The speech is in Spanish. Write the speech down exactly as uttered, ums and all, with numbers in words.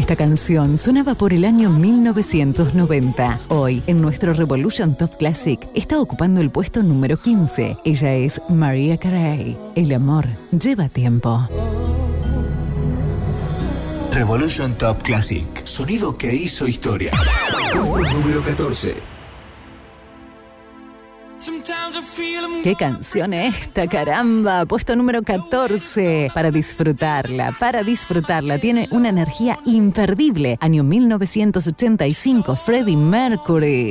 Esta canción sonaba por el año mil novecientos noventa. Hoy, en nuestro Revolution Top Classic, está ocupando el puesto número quince. Ella es Mariah Carey. El amor lleva tiempo. Revolution Top Classic. Sonido que hizo historia. Puesto número catorce. ¡Qué canción esta, caramba! Puesto número catorce. Para disfrutarla, para disfrutarla. Tiene una energía imperdible. Año mil novecientos ochenta y cinco, Freddie Mercury.